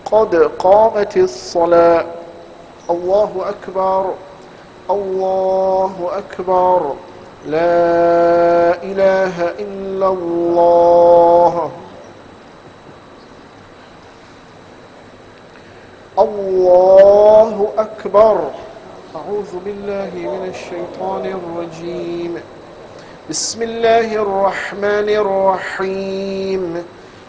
قد قامت الصلاة. الله أكبر الله أكبر. لا إله إلا الله. الله أكبر. أعوذ بالله من الشيطان الرجيم. بسم الله الرحمن الرحيم.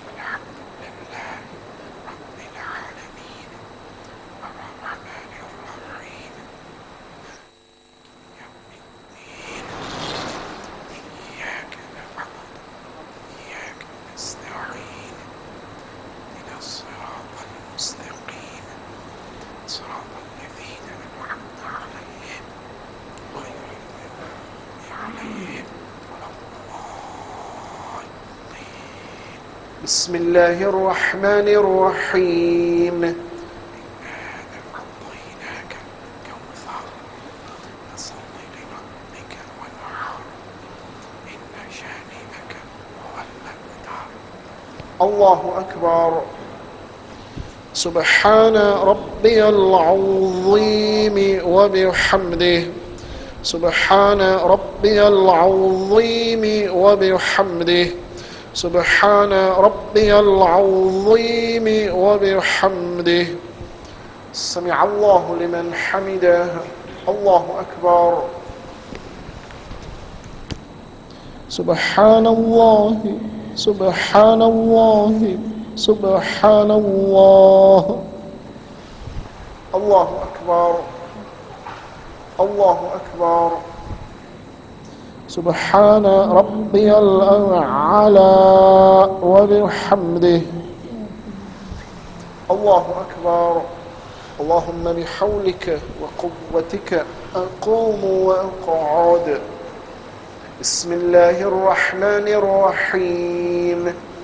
بسم الله الرحمن الرحيم. أعطيناك كوثر فصل لربك وانحر إن شانئك هو الأبتر. الله أكبر. سبحان ربي العظيم وبحمده. سبحان ربي العظيم وبحمده. سبحان ربي العظيم وبحمده. سمع الله لمن حمده. الله أكبر. سبحان الله سبحان الله سبحان الله. الله أكبر الله أكبر. سبحان ربي الأعلى وبحمده. الله أكبر. اللهم بحولك وقوتك أقوم وأقعد. بسم الله الرحمن الرحيم.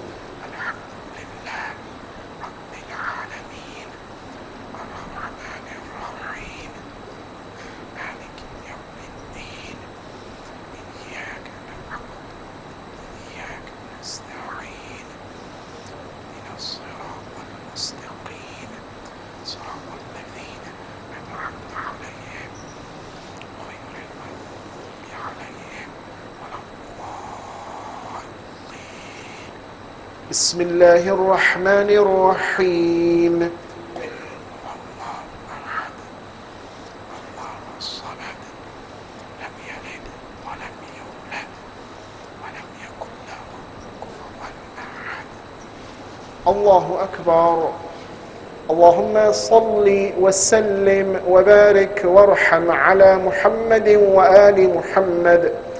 بسم الله الرحمن الرحيم. الله أحد الله الصمد لم يلد ولم يولد ولم يكن له كفوا أحد. الله أكبر. اللهم صل وسلم وبارك وارحم على محمد وآل محمد